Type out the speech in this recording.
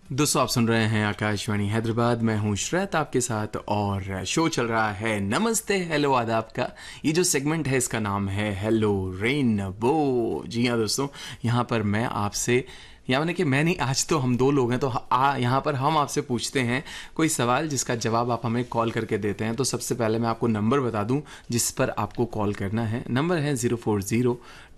दोस्तों आप सुन रहे हैं आकाशवाणी हैदराबाद। मैं हूं श्रेत आपके साथ और शो चल रहा है नमस्ते हेलो आदाब का। ये जो सेगमेंट है इसका नाम है हेलो रेनबो। जी हाँ दोस्तों, यहाँ पर मैं आपसे यानी कि मैं नहीं, आज तो हम दो लोग हैं तो यहाँ पर हम आपसे पूछते हैं कोई सवाल जिसका जवाब आप हमें कॉल करके देते हैं। तो सबसे पहले मैं आपको नंबर बता दूं जिस पर आपको कॉल करना है। नंबर है 040